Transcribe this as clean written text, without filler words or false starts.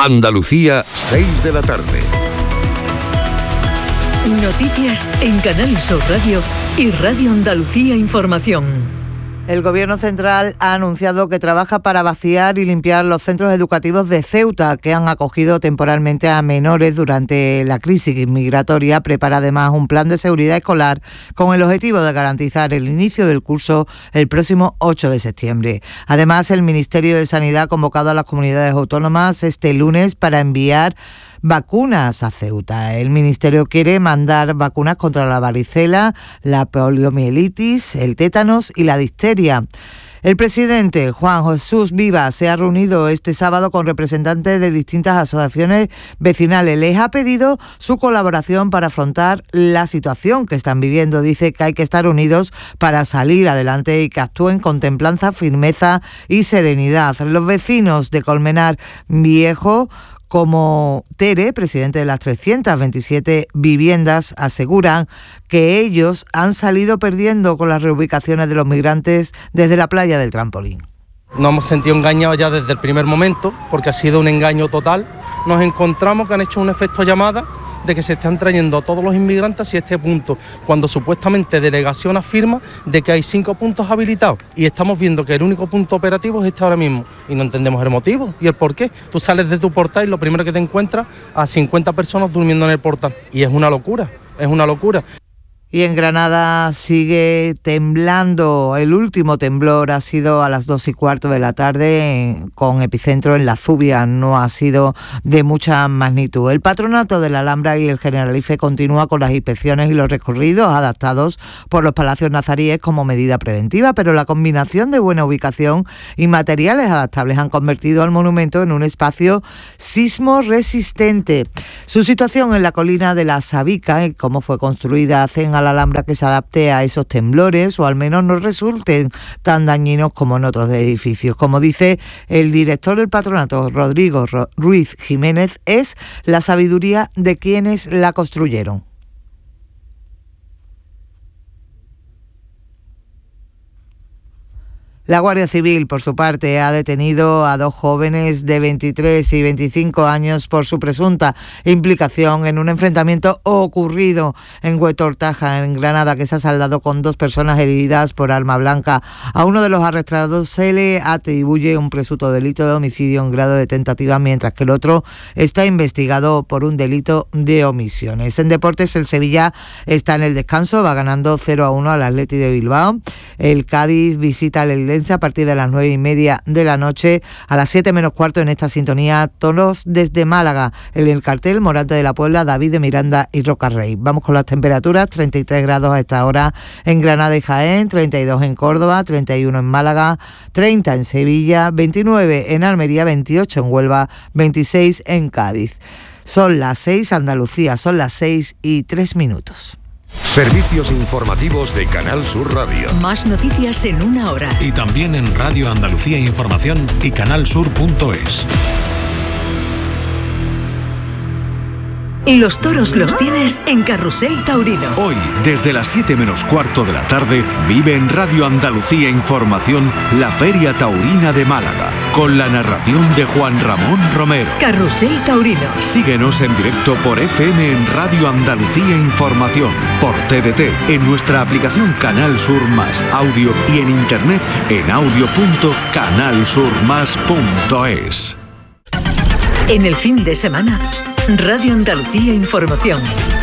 Andalucía, 6 de la tarde. Noticias en Canal Sur Radio y Radio Andalucía Información. El Gobierno central ha anunciado que trabaja para vaciar y limpiar los centros educativos de Ceuta, que han acogido temporalmente a menores durante la crisis migratoria. Prepara además un plan de seguridad escolar con el objetivo de garantizar el inicio del curso el próximo 8 de septiembre. Además, el Ministerio de Sanidad ha convocado a las comunidades autónomas este lunes para enviar vacunas a Ceuta. El Ministerio quiere mandar vacunas contra la varicela, la poliomielitis, el tétanos y la difteria. El presidente Juan Jesús Vivas se ha reunido este sábado con representantes de distintas asociaciones vecinales. Les ha pedido su colaboración para afrontar la situación que están viviendo. Dice que hay que estar unidos para salir adelante y que actúen con templanza, firmeza y serenidad. Los vecinos de Colmenar Viejo, como Tere, presidente de las 327 viviendas, aseguran que ellos han salido perdiendo con las reubicaciones de los migrantes desde la playa del Trampolín. Nos hemos sentido engañados ya desde el primer momento, porque ha sido un engaño total. Nos encontramos que han hecho un efecto llamada de que se están trayendo a todos los inmigrantes hacia este punto, cuando supuestamente delegación afirma de que hay 5 puntos habilitados y estamos viendo que el único punto operativo es este ahora mismo y no entendemos el motivo y el por qué. Tú sales de tu portal y lo primero que te encuentras a 50 personas durmiendo en el portal y es una locura, es una locura. Y en Granada sigue temblando. El último temblor ha sido a las 2:15 de la tarde, con epicentro en La Zubia. No ha sido de mucha magnitud. El Patronato de la Alhambra y el Generalife continúa con las inspecciones y los recorridos adaptados por los palacios nazaríes como medida preventiva, pero la combinación de buena ubicación y materiales adaptables han convertido al monumento en un espacio sismo resistente. Su situación en la colina de la Sabica y cómo fue construida hacen a la Alhambra que se adapte a esos temblores o al menos no resulten tan dañinos como en otros edificios. Como dice el director del Patronato, Rodrigo Ruiz Jiménez, es la sabiduría de quienes la construyeron. La Guardia Civil, por su parte, ha detenido a 2 jóvenes de 23 y 25 años por su presunta implicación en un enfrentamiento ocurrido en Huetortaja, en Granada, que se ha saldado con 2 personas heridas por arma blanca. A uno de los arrestados se le atribuye un presunto delito de homicidio en grado de tentativa, mientras que el otro está investigado por un delito de omisiones. En deportes, el Sevilla está en el descanso, va ganando 0-1 al Athletic de Bilbao. El Cádiz visita el Eldense a partir de las 9:30 de la noche. A las 7 menos cuarto en esta sintonía, toros desde Málaga. En el cartel, Morante de la Puebla, David de Miranda y Rocarrey. Vamos con las temperaturas: 33 grados a esta hora en Granada y Jaén, 32 en Córdoba, 31 en Málaga, 30 en Sevilla, 29 en Almería, 28 en Huelva, 26 en Cádiz. Son las 6, Andalucía, son las 6:03. Servicios informativos de Canal Sur Radio. Más noticias en una hora. Y también en Radio Andalucía Información y canalsur.es. Los toros los tienes en Carrusel Taurino. Hoy, desde las 7 menos cuarto de la tarde, vive en Radio Andalucía Información la Feria Taurina de Málaga, con la narración de Juan Ramón Romero. Carrusel Taurino. Síguenos en directo por FM en Radio Andalucía Información, por TDT, en nuestra aplicación Canal Sur Más Audio y en internet en audio.canalsurmas.es. En el fin de semana, Radio Andalucía Información.